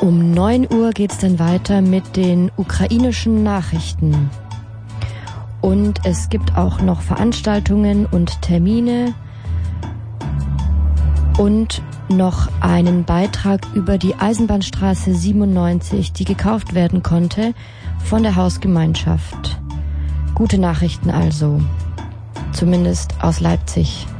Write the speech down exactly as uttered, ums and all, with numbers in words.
Um neun Uhr geht's dann weiter mit den ukrainischen Nachrichten. Und es gibt auch noch Veranstaltungen und Termine und noch einen Beitrag über die Eisenbahnstraße siebenundneunzig, die gekauft werden konnte von der Hausgemeinschaft. Gute Nachrichten also, zumindest aus Leipzig.